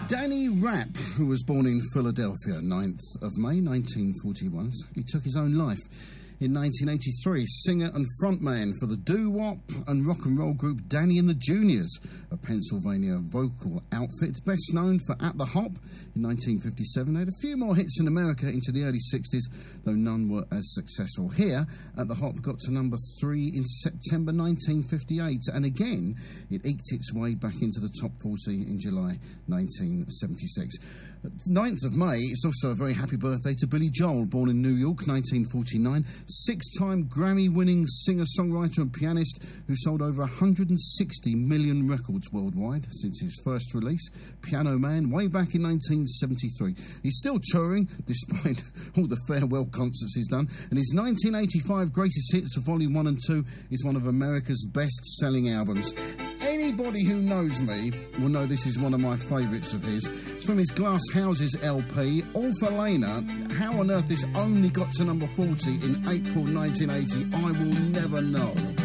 Danny Rapp, who was born in Philadelphia, 9th of May 1941, he took his own life. In 1983, singer and frontman for the doo-wop and rock and roll group Danny and the Juniors, a Pennsylvania vocal outfit best known for At the Hop. In 1957, they had a few more hits in America into the early 60s, though none were as successful. Here, At the Hop got to number 3 in September 1958, and again, it eked its way back into the top 40 in July 1976. 9th of May, it's also a very happy birthday to Billy Joel, born in New York, 1949. Six-time Grammy-winning singer-songwriter and pianist who sold over 160 million records worldwide since his first release, Piano Man, way back in 1973. He's still touring, despite all the farewell concerts he's done, and his 1985 Greatest Hits for Volume 1 and 2 is one of America's best-selling albums. Anybody who knows me will know this is one of my favourites of his. It's from his Glass Houses LP, All for Lena. How on earth this only got to number 40 in April 1980, I will never know.